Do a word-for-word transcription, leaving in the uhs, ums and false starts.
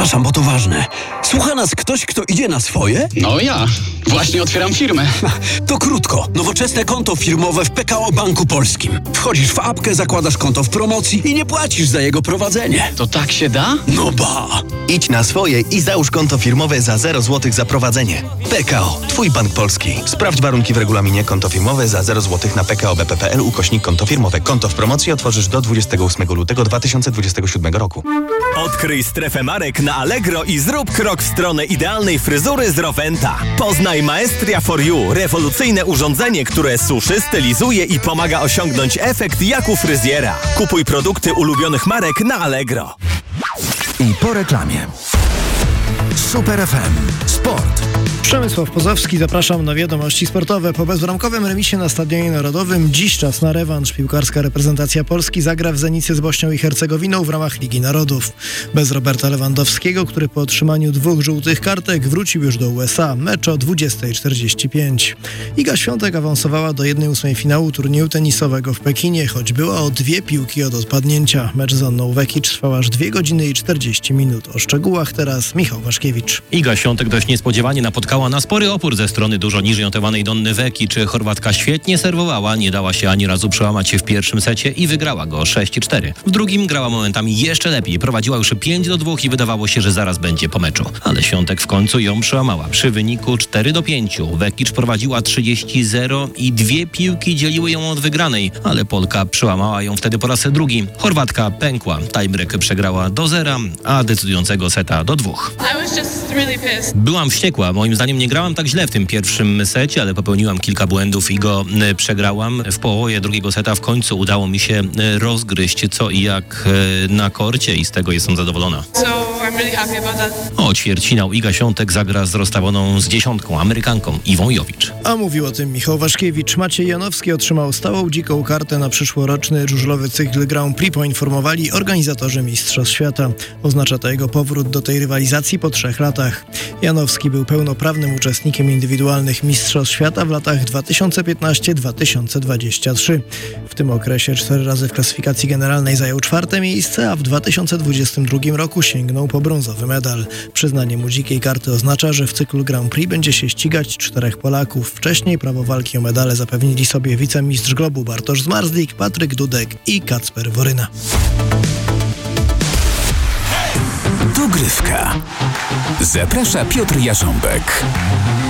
Przepraszam, bo to ważne. Słucha nas ktoś, kto idzie na swoje? No ja. Właśnie otwieram firmę. To krótko. Nowoczesne konto firmowe w P K O Banku Polskim. Wchodzisz w apkę, zakładasz konto w promocji i nie płacisz za jego prowadzenie. To tak się da? No ba! Idź na swoje i załóż konto firmowe za zero złotych za prowadzenie. P K O. Twój bank polski. Sprawdź warunki w regulaminie. Konto firmowe za zero złotych na pkobp.pl ukośnik konto firmowe. Konto w promocji otworzysz do dwudziestego ósmego lutego dwa tysiące dwudziestego siódmego roku. Odkryj strefę marek na Allegro i zrób krok w stronę idealnej fryzury z Rowenta. Poznaj Maestria for You, rewolucyjne urządzenie, które suszy, stylizuje i pomaga osiągnąć efekt jak u fryzjera. Kupuj produkty ulubionych marek na Allegro. I po reklamie. Super F M. Sport. Przemysław Pozowski, zapraszam na wiadomości sportowe. Po bezbramkowym remisie na Stadionie Narodowym dziś czas na rewanż. Piłkarska reprezentacja Polski zagra w Zenicie z Bośnią i Hercegowiną w ramach Ligi Narodów. Bez Roberta Lewandowskiego, który po otrzymaniu dwóch żółtych kartek wrócił już do U S A. Mecz o dwudziesta czterdzieści pięć. Iga Świątek awansowała do jednej ósmej finału turnieju tenisowego w Pekinie, choć była o dwie piłki od odpadnięcia. Mecz z Anną Vekic trwał aż dwie godziny i czterdzieści minut. O szczegółach teraz Michał Waszkiewicz. Iga Świątek dość niespodziewanie napotkała na spory opór ze strony dużo niżej notowanej Donny Vekic. Chorwatka świetnie serwowała, nie dała się ani razu przełamać się w pierwszym secie i wygrała go sześć cztery. W drugim grała momentami jeszcze lepiej, prowadziła już pięć do dwóch i wydawało się, że zaraz będzie po meczu. Ale Świątek w końcu ją przełamała. Przy wyniku cztery do pięciu Vekic prowadziła trzydzieści zero i dwie piłki dzieliły ją od wygranej, ale Polka przełamała ją wtedy po raz drugi. Chorwatka pękła, tiebreak przegrała do zera, a decydującego seta do dwóch. Byłam wściekła, moim zdaniem nie grałam tak źle w tym pierwszym secie, ale popełniłam kilka błędów i go e, przegrałam. W połowie drugiego seta w końcu udało mi się e, rozgryźć co i jak e, na korcie i z tego jestem zadowolona. O ćwierćfinał Iga Świątek zagra z rozstawioną z dziesiątką Amerykanką Iwą Jovic. A mówił o tym Michał Waszkiewicz. Maciej Janowski otrzymał stałą dziką kartę na przyszłoroczny żużlowy cykl Grand Prix, poinformowali organizatorzy Mistrzostw Świata. Oznacza to jego powrót do tej rywalizacji po trzech latach. Janowski był pełnoprawnym uczestnikiem indywidualnych Mistrzostw Świata w latach dwa tysiące piętnasty do dwa tysiące dwudziestego trzeciego. W tym okresie cztery razy w klasyfikacji generalnej zajął czwarte miejsce, a w dwa tysiące dwudziestym drugim roku sięgnął po brązowy medal. Przyznanie mu dzikiej karty oznacza, że w cyklu Grand Prix będzie się ścigać czterech Polaków. Wcześniej prawo walki o medale zapewnili sobie wicemistrz globu Bartosz Zmarzlik, Patryk Dudek i Kacper Woryna. Dogrywka. Zaprasza Piotr Jarząbek.